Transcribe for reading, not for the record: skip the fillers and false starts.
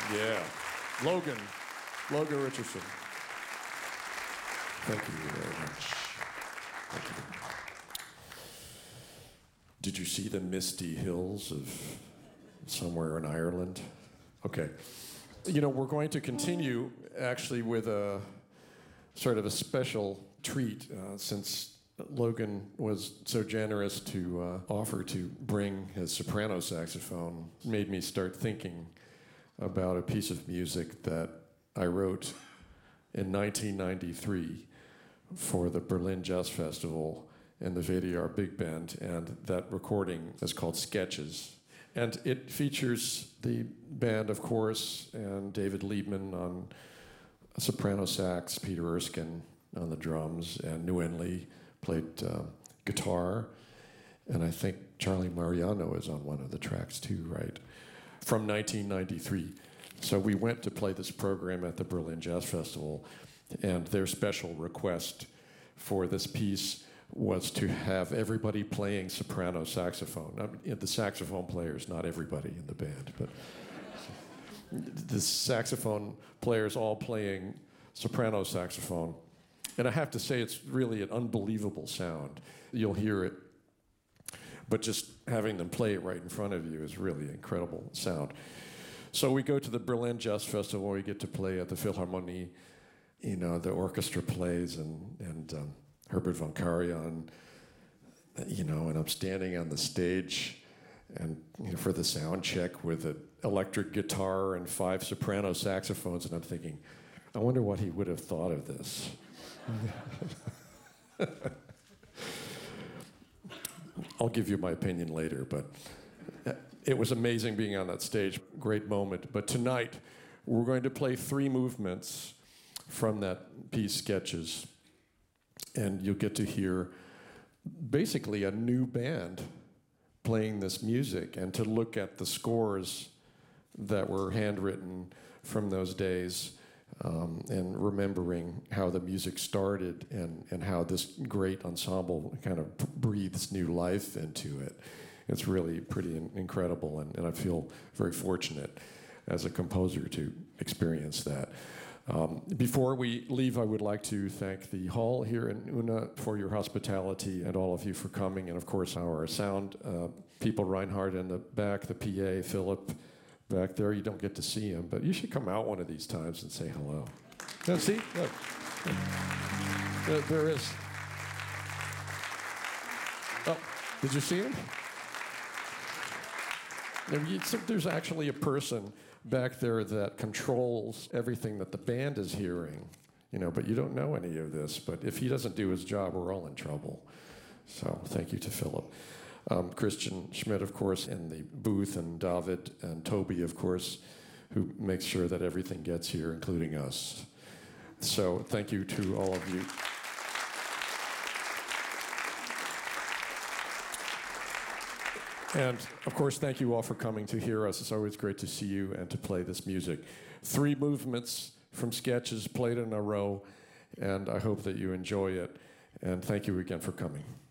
Yeah. Logan Richardson. Thank you very much. Thank you. Did you see the misty hills of somewhere in Ireland? Okay. You know, we're going to continue actually with a sort of a special treat since Logan was so generous to offer to bring his soprano saxophone. It made me start thinking about a piece of music that I wrote in 1993 for the Berlin Jazz Festival and the VDR Big Band, and that recording is called Sketches. And it features the band, of course, and David Liebman on soprano sax, Peter Erskine on the drums, and Nguyen Lee played guitar, and I think Charlie Mariano is on one of the tracks too, right? From 1993. So we went to play this program at the Berlin Jazz Festival, and their special request for this piece was to have everybody playing soprano saxophone. I mean, the saxophone players, not everybody in the band, but the saxophone players all playing soprano saxophone. And I have to say, it's really an unbelievable sound. You'll hear it, but just having them play it right in front of you is really incredible sound. So we go to the Berlin Jazz Festival, we get to play at the Philharmonie. You know, the orchestra plays, and Herbert von Karajan, you know, and I'm standing on the stage and for the sound check with an electric guitar and 5 soprano saxophones, and I'm thinking, I wonder what he would have thought of this. I'll give you my opinion later, but it was amazing being on that stage. Great moment. But tonight, we're going to play 3 movements from that piece, Sketches, and you'll get to hear basically a new band playing this music, and to look at the scores that were handwritten from those days, and remembering how the music started and how this great ensemble kind of breathes new life into it. It's really pretty incredible, and I feel very fortunate as a composer to experience that. Before we leave, I would like to thank the hall here in Una for your hospitality, and all of you for coming, and of course our sound people, Reinhard in the back, the PA, Philip back there. You don't get to see him, but you should come out one of these times and say hello. Now, see? Look. There is. Oh, did you see him? There's actually a person back there that controls everything that the band is hearing, you know, but you don't know any of this. But if he doesn't do his job, we're all in trouble. So thank you to Philip. Christian Schmidt, of course, in the booth, and David and Toby, of course, who makes sure that everything gets here, including us. So thank you to all of you. And, of course, thank you all for coming to hear us. It's always great to see you and to play this music. 3 movements from Sketches played in a row, and I hope that you enjoy it. And thank you again for coming.